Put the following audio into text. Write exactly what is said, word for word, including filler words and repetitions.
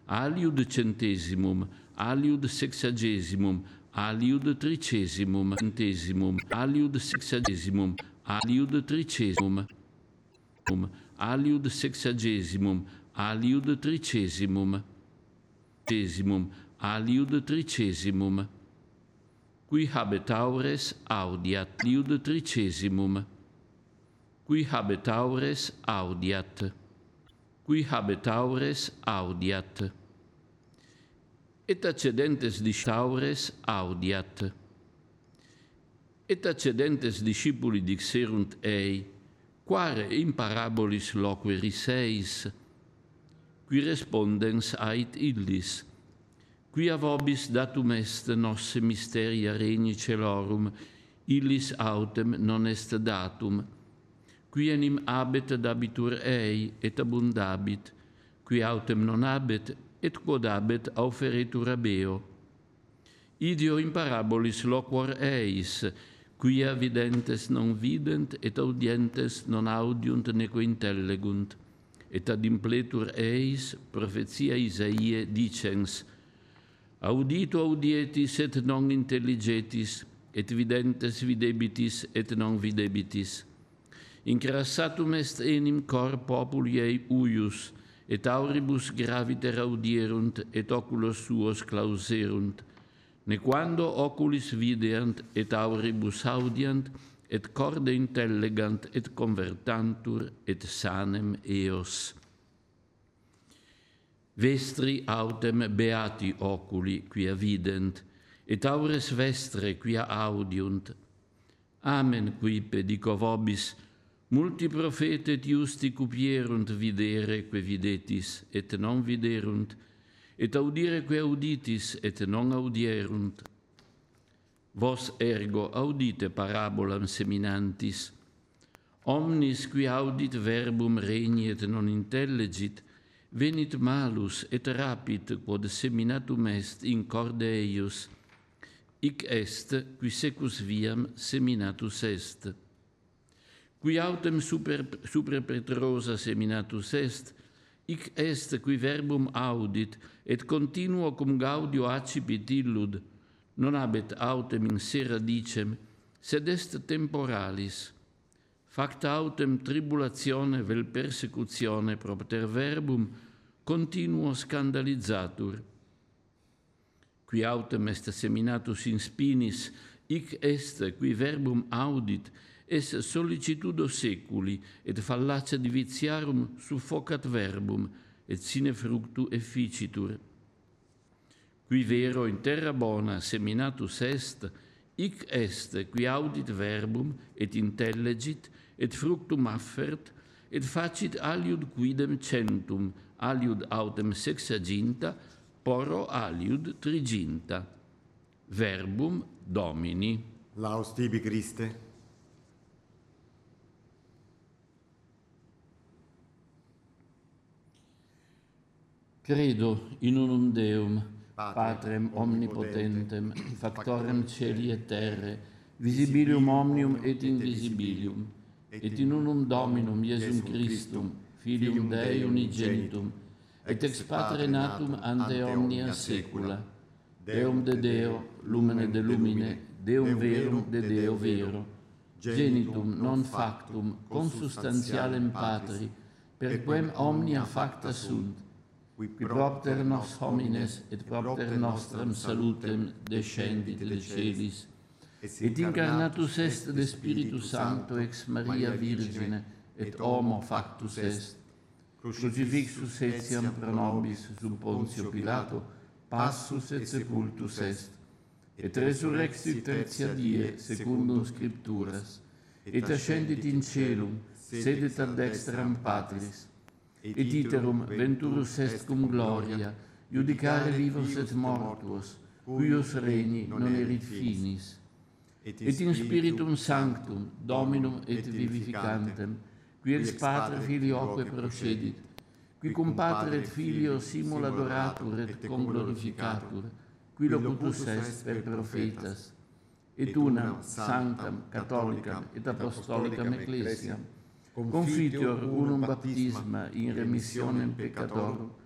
aliud centesimum, aliud sexagesimum, aliud tricesimum, centesimum, aliud sexagesimum, aliud tricesimum, aliud sexagesimum, aliud tricesimum, tricesimum, aliud tricesimum, qui habet aures audiat, aliud tricesimum, qui habet aures audiat, qui habet aures audiat, et accedentes disciaures audiat, et accedentes discipuli dixerunt ei, quare in parabolis loqueris eis, qui respondens ait illis, qui a vobis datum est nosse mysteria regni celorum, illis autem non est datum, qui enim habet dabitur ei, et abundabit, qui autem non habet, et quod habet auferetur abeo. Idio in parabolis loquor eis, quia videntes non vident, et audientes non audiunt neque intellegunt, et ad impletur eis profetia Isaie dicens, audito audietis et non intelligetis, et videntes videbitis et non videbitis. Incrassatum est enim cor populi ei uius, et auribus graviter audierunt, et oculos suos clauserunt, nequando oculis videant, et auribus audiant, et corde intellegant, et convertantur, et sanem eos. Vestri autem beati oculi, quia vident, et aures vestre, quia audiunt. Amen, quipe, dico vobis, multi profete et iusti cupierunt videre que videtis, et non viderunt, et audire que auditis, et non audierunt. Vos ergo audite parabolam seminantis. Omnis qui audit verbum regni et non intellegit, venit malus et rapit quod seminatum est in corde eius, hic est qui secus viam seminatus est. Qui autem super, super Petrosa seminatus est, hic est qui verbum audit, et continuo cum gaudio accipit illud, non habet autem in se radicem, sed est temporalis. Facta autem tribulatione vel persecutione propter verbum, continuo scandalizatur. Qui autem est seminatus in spinis, hic est qui verbum audit, es sollicitudo seculi, et fallacia divitiarum suffocat verbum, et sine fructu efficitur. Qui vero in terra bona seminatus est, hic est qui audit verbum, et intellegit, et fructum affert, et facit aliud quidem centum, aliud autem sexaginta, porro aliud triginta. Verbum Domini. Laus tibi, Christe. Credo in unum Deum, Patrem omnipotentem, factorem celi et terre, visibilium omnium et invisibilium, et in unum Dominum Iesum Christum, Filium Dei unigenitum, et ex Patre natum ante omnia saecula, Deum de Deo, lumine de lumine, Deum verum de Deo vero, genitum non factum, consubstantialem Patri, per quem omnia facta sunt, qui propter nos homines et propter nostram salutem descendit de celis, et incarnatus est de Spiritus Sancto ex Maria Virgine, et homo factus est, crucifixus etiam pro nobis sub Pontio Pilato, passus et sepultus est, et resurrexit tertia die secundum Scripturas, et ascendit in caelum, sedet ad dextram Patris, et iterum venturus est cum gloria, judicare vivos et mortuos, cuius regni non erit finis, et in Spiritum Sanctum, Dominum et vivificantem, qui ex Patre Filioque procedit, qui cum Patre et Filio simul adoratur et conglorificatur, qui locutus est per prophetas, et unam sanctam, catholicam et apostolicam ecclesiam, confiteor unum baptisma in remissionem peccatorum,